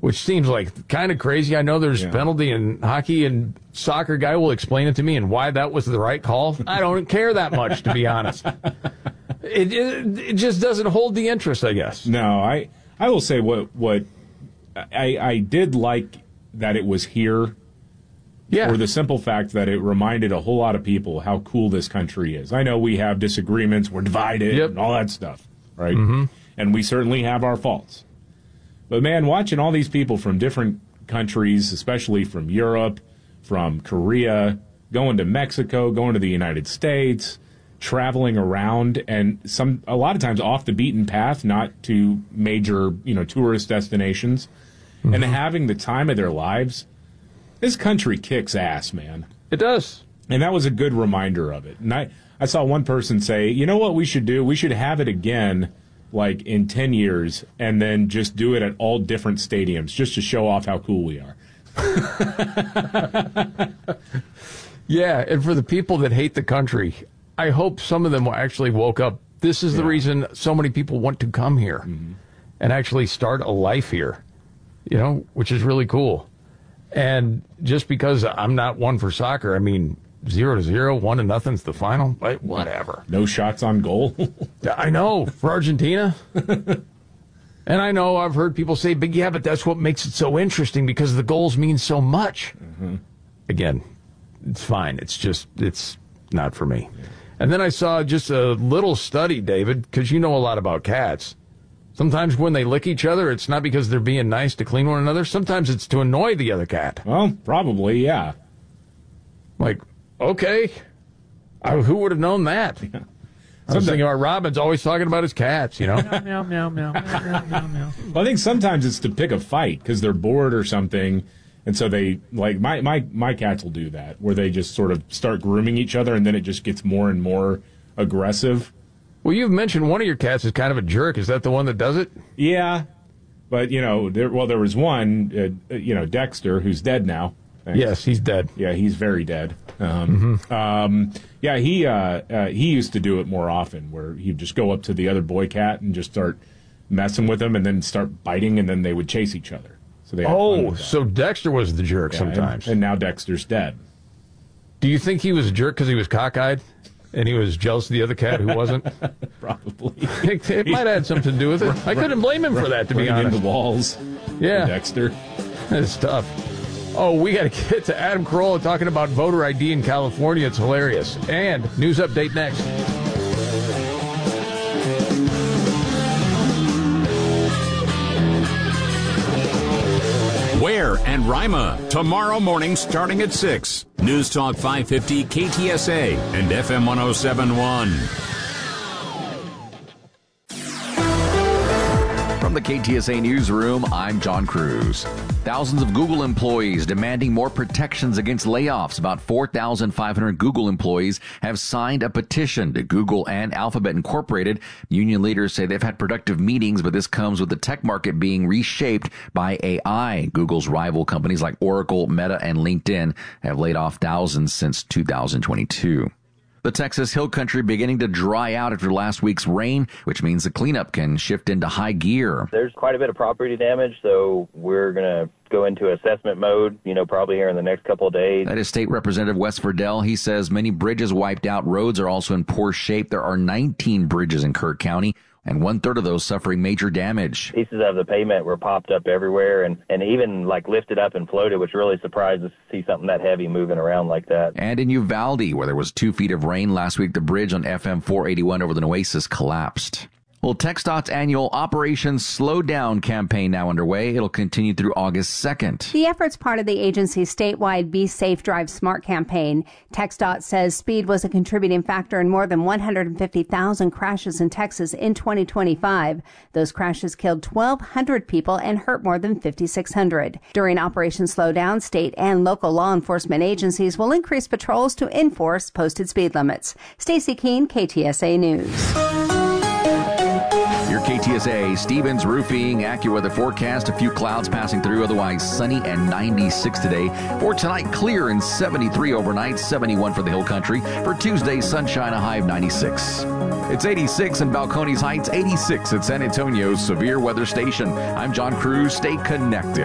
which seems like kind of crazy. I know there's penalty in hockey, and soccer guy will explain it to me and why that was the right call. I don't care that much, to be honest. It just doesn't hold the interest, I guess. No, I will say what I did like that it was here. Yeah. For the simple fact that it reminded a whole lot of people how cool this country is. I know we have disagreements, we're divided, and all that stuff, right? Mm-hmm. And we certainly have our faults. But, man, watching all these people from different countries, especially from Europe, from Korea, going to Mexico, going to the United States, traveling around, and a lot of times off the beaten path, not to major, tourist destinations, and having the time of their lives. This country kicks ass, man. It does. And that was a good reminder of it. And I saw one person say, you know what we should do? We should have it again, like in 10 years, and then just do it at all different stadiums just to show off how cool we are. Yeah, and for the people that hate the country, I hope some of them actually woke up. This is the reason so many people want to come here and actually start a life here, which is really cool. And just because I'm not one for soccer, 0-0, 1-0's the final. Whatever. No shots on goal. I know, for Argentina. And I know I've heard people say, but that's what makes it so interesting because the goals mean so much. Mm-hmm. Again, it's fine. It's not for me. Yeah. And then I saw just a little study, David, because you know a lot about cats. Sometimes when they lick each other, it's not because they're being nice to clean one another. Sometimes it's to annoy the other cat. Well, probably, yeah. Like, okay. Who would have known that? Yeah. I was thinking about Robin's always talking about his cats, Meow, meow, meow, meow, meow, meow. Well, I think sometimes it's to pick a fight because they're bored or something. And so they, like, my cats will do that, where they just sort of start grooming each other, and then it just gets more and more aggressive. Well, you've mentioned one of your cats is kind of a jerk. Is that the one that does it? Yeah. But, there was one, Dexter, who's dead now. Thanks. Yes, he's dead. Yeah, he's very dead. He used to do it more often, where he'd just go up to the other boy cat and just start messing with him and then start biting, and then they would chase each other. So Dexter was the jerk sometimes. And now Dexter's dead. Do you think he was a jerk because he was cockeyed? And he was jealous of the other cat who wasn't? Probably. It might have had something to do with it. I couldn't blame him for that, to be honest. In the walls. Yeah. Dexter. It's tough. Oh, we got to get to Adam Carolla talking about voter ID in California. It's hilarious. And news update next. Ware and Rima, tomorrow morning starting at 6. News Talk 550 KTSA and FM 1071. From the KTSA Newsroom, I'm John Cruz. Thousands of Google employees demanding more protections against layoffs. About 4,500 Google employees have signed a petition to Google and Alphabet Incorporated. Union leaders say they've had productive meetings, but this comes with the tech market being reshaped by AI. Google's rival companies like Oracle, Meta, and LinkedIn have laid off thousands since 2022. The Texas Hill Country beginning to dry out after last week's rain, which means the cleanup can shift into high gear. There's quite a bit of property damage, so we're going to go into assessment mode, probably here in the next couple of days. That is State Representative Wes Verdell. He says many bridges wiped out. Roads are also in poor shape. There are 19 bridges in Kirk County, and 1/3 of those suffering major damage. Pieces of the pavement were popped up everywhere and even lifted up and floated, which really surprised us to see something that heavy moving around like that. And in Uvalde, where there was 2 feet of rain last week, the bridge on FM 481 over the Nueces collapsed. Well, TxDOT's annual Operation Slow Down campaign now underway. It'll continue through August 2nd. The effort's part of the agency's statewide Be Safe, Drive Smart campaign. TxDOT says speed was a contributing factor in more than 150,000 crashes in Texas in 2025. Those crashes killed 1,200 people and hurt more than 5,600. During Operation Slow Down, state and local law enforcement agencies will increase patrols to enforce posted speed limits. Stacey Keene, KTSA News. Your KTSA Stevens Roofing AccuWeather forecast. A few clouds passing through, otherwise sunny and 96 today. For tonight, clear and 73 overnight, 71 for the Hill Country. For Tuesday, sunshine, a high of 96. It's 86 in Balcones Heights, 86 at San Antonio's Severe Weather Station. I'm John Cruz. Stay connected.